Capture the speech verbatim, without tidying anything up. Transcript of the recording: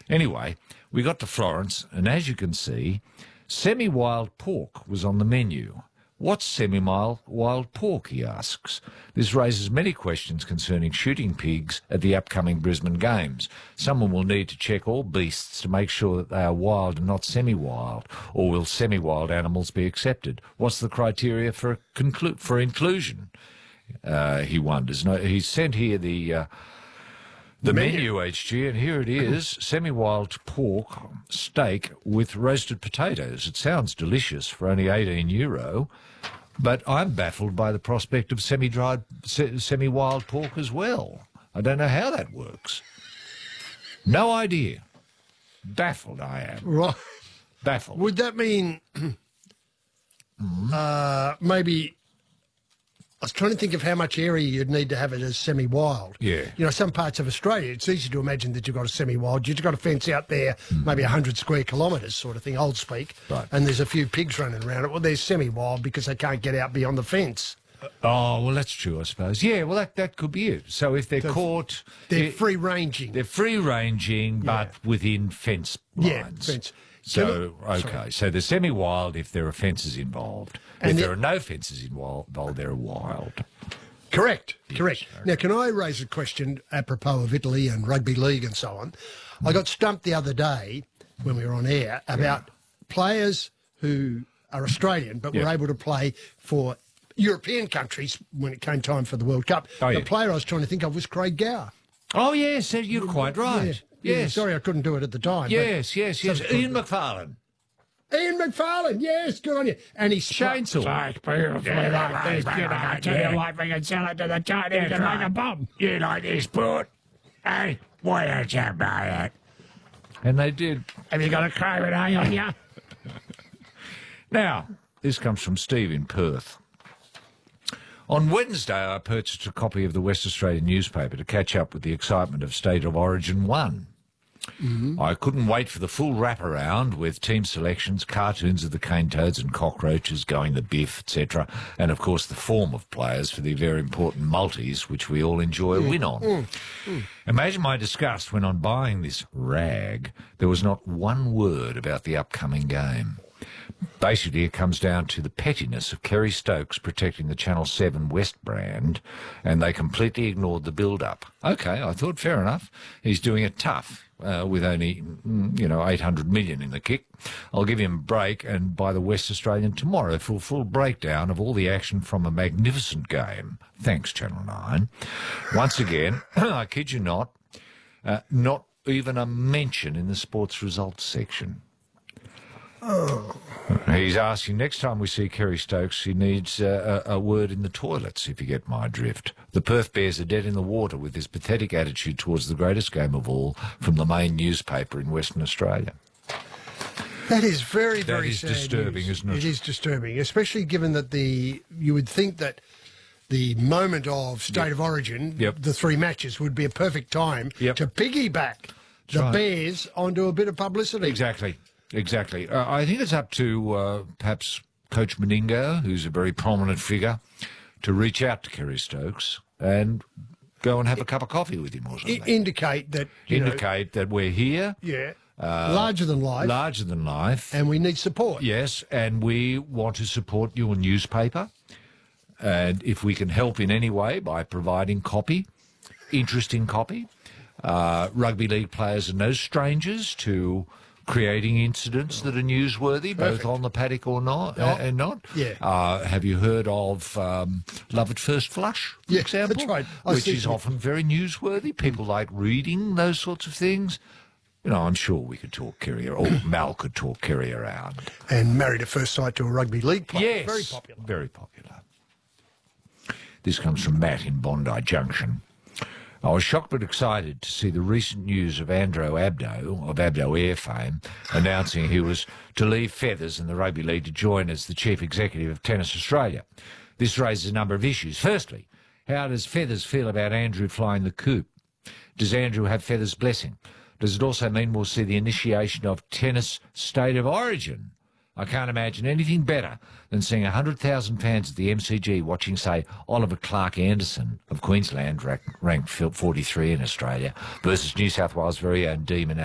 Anyway, we got to Florence, and as you can see, semi-wild pork was on the menu. What's semi-wild pork, he asks. This raises many questions concerning shooting pigs at the upcoming Brisbane Games. Someone will need to check all beasts to make sure that they are wild and not semi-wild, or will semi-wild animals be accepted? What's the criteria for conclu- for inclusion? Uh, he wonders. No, he's sent here the... Uh, The menu. menu, H G, and here it is, semi-wild pork steak with roasted potatoes. It sounds delicious for only eighteen euro, but I'm baffled by the prospect of semi-dried, se- semi-wild pork as well. I don't know how that works. No idea. Baffled I am. Right. Baffled. Would that mean uh, maybe... I was trying to think of how much area you'd need to have it as semi-wild. Yeah. You know, some parts of Australia, it's easy to imagine that you've got a semi-wild. You've got a fence out there, mm. maybe one hundred square kilometres sort of thing, old speak, right. and there's a few pigs running around it. Well, they're semi-wild because they can't get out beyond the fence. Oh, well, that's true, I suppose. Yeah, well, that, that could be it. So if they're, they're caught... They're free-ranging. They're free-ranging, but yeah. within fence lines. Yeah, fence. So, okay, Sorry. so they're semi-wild if there are fences involved. And if the, there are no fences involved, they're wild. Correct, yes, correct. sorry. Now, can I raise a question apropos of Italy and rugby league and so on? Mm. I got stumped the other day when we were on air about yeah. players who are Australian but yeah. were able to play for European countries when it came time for the World Cup. Oh, the yeah. player I was trying to think of was Craig Gower. Oh, yes, you're quite right. Yeah. Yes. Yeah, sorry, I couldn't do it at the time. Yes, yes, yes. Ian McFarlane. Ian McFarlane, yes, good on you. And he's chainsaw. Like beautifully yeah, like this, you know, I tell you what, we can sell it to the Chinese yeah, and make a bomb. You like this, Port? Hey, why don't you buy it? And they did. Have you got a craving eye on you? Now, this comes from Steve in Perth. On Wednesday, I purchased a copy of the West Australian newspaper to catch up with the excitement of State of Origin one. Mm-hmm. I couldn't wait for the full wraparound with team selections, cartoons of the cane toads and cockroaches going the biff, et cetera, and, of course, the form of players for the very important multis, which we all enjoy a win on. Mm. Mm. Imagine my disgust when, on buying this rag, there was not one word about the upcoming game. Basically, it comes down to the pettiness of Kerry Stokes protecting the Channel seven West brand, and they completely ignored the build-up. OK, I thought, fair enough. He's doing it tough, uh, with only, you know, eight hundred million in the kick. I'll give him a break and buy the West Australian tomorrow for a full breakdown of all the action from a magnificent game. Thanks, Channel nine. Once again, I kid you not, uh, not even a mention in the sports results section. Oh. He's asking, next time we see Kerry Stokes, he needs uh, a, a word in the toilets, if you get my drift. The Perth Bears are dead in the water with this pathetic attitude towards the greatest game of all from the main newspaper in Western Australia. That is very, very That is sad disturbing, news. isn't it? It is disturbing, especially given that the you would think that the moment of State yep. of Origin, yep. the three matches, would be a perfect time yep. to piggyback That's the right. Bears onto a bit of publicity. Exactly. Exactly. Uh, I think it's up to uh, perhaps Coach Meningo, who's a very prominent figure, to reach out to Kerry Stokes and go and have a cup of coffee with him or something. I- indicate that... You indicate know, that we're here. Yeah. Uh, larger than life. Larger than life. And we need support. Yes, and we want to support your newspaper. And if we can help in any way by providing copy, interesting copy, uh, rugby league players are no strangers to creating incidents that are newsworthy, Perfect. both on the paddock or not, Oh, uh, and not. yeah. Uh, have you heard of um, Love at First Flush, for Yeah, example? that's right. I Which see- is often very newsworthy. People like reading those sorts of things. You know, I'm sure we could talk Kerry, or Mal could talk Kerry around. And Married at First Sight to a rugby league player. Yes. Very popular. Very popular. This comes from Matt in Bondi Junction. I was shocked but excited to see the recent news of Andrew Abdo, of Abdo Air fame, announcing he was to leave Feathers in the Rugby League to join as the Chief Executive of Tennis Australia. This raises a number of issues. Firstly, how does Feathers feel about Andrew flying the coop? Does Andrew have Feathers' blessing? Does it also mean we'll see the initiation of Tennis State of Origin? I can't imagine anything better than seeing one hundred thousand fans at the M C G watching, say, Oliver Clark-Anderson of Queensland, ranked forty-three in Australia, versus New South Wales' very own Demon